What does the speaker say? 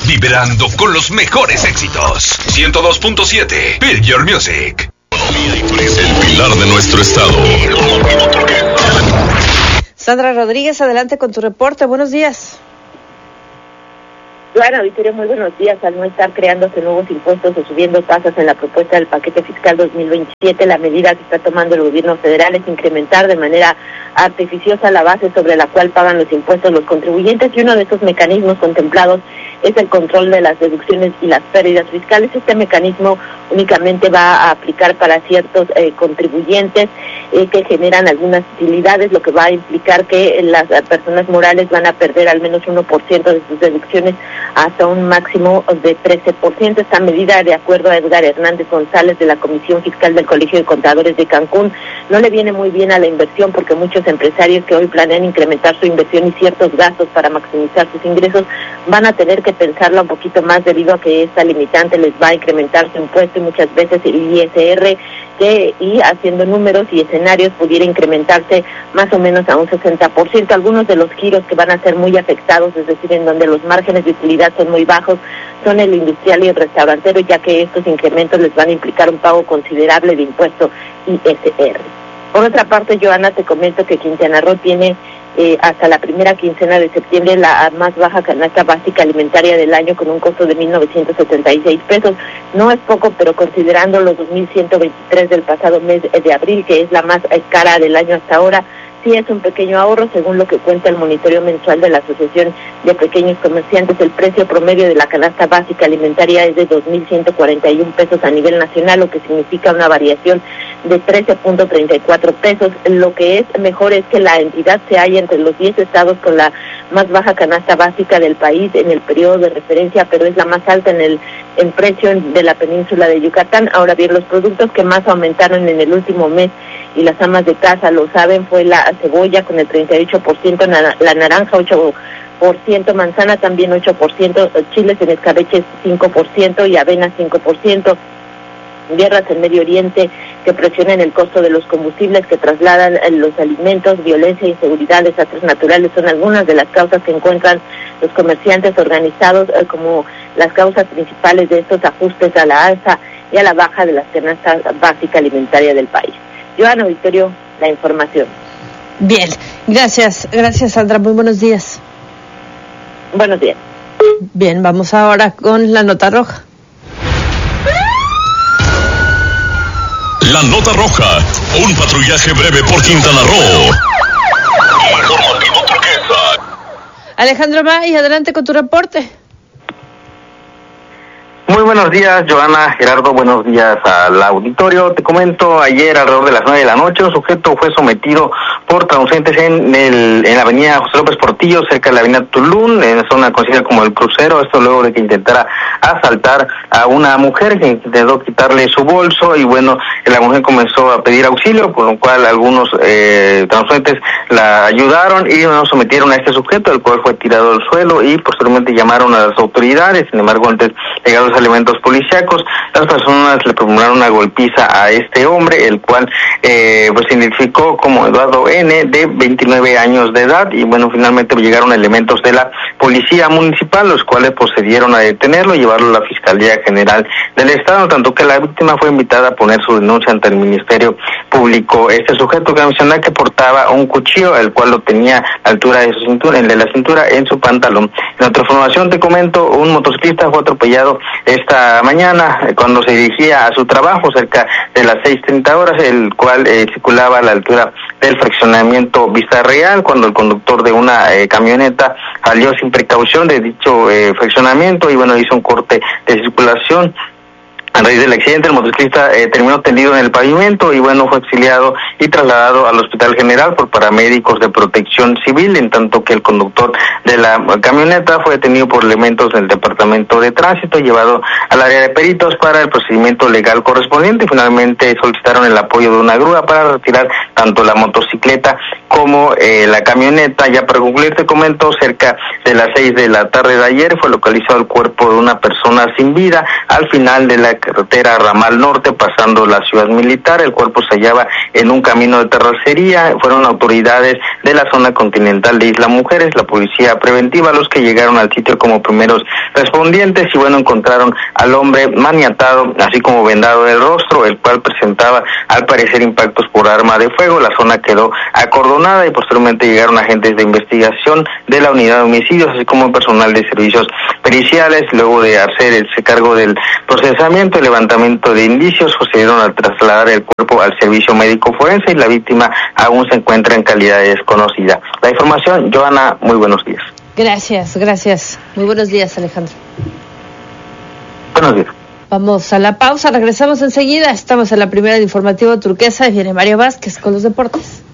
Vibrando con los mejores éxitos. 102.7 Build Your Music. El pilar de nuestro estado. Sandra Rodríguez, adelante con tu reporte. Buenos días. Bueno, Victoria, muy buenos días. Al no estar creándose nuevos impuestos o subiendo tasas en la propuesta del paquete fiscal 2027, la medida que está tomando el gobierno federal es incrementar de manera artificiosa la base sobre la cual pagan los impuestos los contribuyentes, y uno de esos mecanismos contemplados es el control de las deducciones y las pérdidas fiscales. Este mecanismo únicamente va a aplicar para ciertos contribuyentes que generan algunas utilidades, lo que va a implicar que las personas morales van a perder al menos 1% de sus deducciones hasta un máximo de 13%. Esta medida, de acuerdo a Edgar Hernández González de la Comisión Fiscal del Colegio de Contadores de Cancún, no le viene muy bien a la inversión, porque muchos empresarios que hoy planean incrementar su inversión y ciertos gastos para maximizar sus ingresos van a tener que pensarla un poquito más, debido a que esta limitante les va a incrementar su impuesto y muchas veces el ISR, y haciendo números y escenarios pudiera incrementarse más o menos a un 60%. Algunos de los giros que van a ser muy afectados, es decir, en donde los márgenes de utilidad son muy bajos, son el industrial y el restaurantero, ya que estos incrementos les van a implicar un pago considerable de impuesto ISR. Por otra parte, Joana, te comento que Quintana Roo tiene hasta la primera quincena de septiembre la más baja canasta básica alimentaria del año, con un costo de 1,976 pesos. No es poco, pero considerando los 2,123 del pasado mes de abril, que es la más cara del año hasta ahora, sí es un pequeño ahorro. Según lo que cuenta el monitoreo mensual de la Asociación de Pequeños Comerciantes, el precio promedio de la canasta básica alimentaria es de 2,141 pesos a nivel nacional, lo que significa una variación de 13.34 pesos. Lo que es mejor es que la entidad se halla entre los 10 estados con la más baja canasta básica del país en el periodo de referencia, pero es la más alta en precio de la península de Yucatán. Ahora bien, los productos que más aumentaron en el último mes, y las amas de casa lo saben, fue la cebolla con el 38%, la naranja 8%, manzana también 8%, chiles en escabeche 5% y avena 5%. Guerras en Medio Oriente que presionan el costo de los combustibles, que trasladan los alimentos, violencia, inseguridad, desastres naturales son algunas de las causas que encuentran los comerciantes organizados como las causas principales de estos ajustes a la alza y a la baja de la canasta básica alimentaria del país. Joana, Victorio, la información. Bien, gracias Sandra, muy buenos días. Buenos días. Bien, vamos ahora con la nota roja. La nota roja, un patrullaje breve por Quintana Roo. Informativo Turquesa. Alejandro May, adelante con tu reporte. Muy buenos días, Joana, Gerardo, buenos días al auditorio. Te comento, ayer alrededor de las 9 de la noche, un sujeto fue sometido por transeúntes en la avenida José López Portillo, cerca de la avenida Tulum, en zona conocida como El Crucero. Esto luego de que intentara asaltar a una mujer que intentó quitarle su bolso, y bueno, la mujer comenzó a pedir auxilio, por lo cual algunos transeúntes la ayudaron y sometieron a este sujeto, el cual fue tirado al suelo, y posteriormente llamaron a las autoridades. Sin embargo, antes llegaron los elementos policíacos, las personas le propusieron una golpiza a este hombre, el cual pues se identificó como Eduardo N., de 29 años de edad, y bueno, finalmente llegaron elementos de la policía municipal, los cuales procedieron a detenerlo y llevarlo a la Fiscalía General del Estado, tanto que la víctima fue invitada a poner su denuncia ante el Ministerio Público. Este sujeto que mencioné que portaba un cuchillo, el cual lo tenía a la altura de su cintura, el de la cintura, en su pantalón. En otra información te comento, un motociclista fue atropellado esta mañana cuando se dirigía a su trabajo cerca de las 6:30 horas, el cual circulaba a la altura del fraccionamiento Vista Real, cuando el conductor de una camioneta salió sin precaución de dicho fraccionamiento y bueno, hizo un corte de circulación. A raíz del accidente, el motociclista terminó tendido en el pavimento y bueno, fue auxiliado y trasladado al Hospital General por paramédicos de Protección Civil, en tanto que el conductor de la camioneta fue detenido por elementos del Departamento de Tránsito, llevado al área de peritos para el procedimiento legal correspondiente, y finalmente solicitaron el apoyo de una grúa para retirar tanto la motocicleta como la camioneta. Ya para concluir te comento, cerca de las 6 de la tarde de ayer fue localizado el cuerpo de una persona sin vida al final de la carretera Ramal Norte, pasando la Ciudad Militar. El cuerpo se hallaba en un camino de terracería. Fueron autoridades de la zona continental de Isla Mujeres, la policía preventiva, los que llegaron al sitio como primeros respondientes y encontraron al hombre maniatado, así como vendado del rostro, el cual presentaba al parecer impactos por arma de fuego. La zona quedó acordonada y posteriormente llegaron agentes de investigación de la unidad de homicidios, así como personal de servicios periciales. Luego de hacerse cargo del procesamiento y levantamiento de indicios, procedieron a trasladar el cuerpo al servicio médico forense y la víctima aún se encuentra en calidad de desconocida. La información, Joana, muy buenos días. Gracias. Muy buenos días, Alejandro. Buenos días. Vamos a la pausa, regresamos enseguida. Estamos en la primera de Informativo Turquesa y viene Mario Vázquez con los deportes.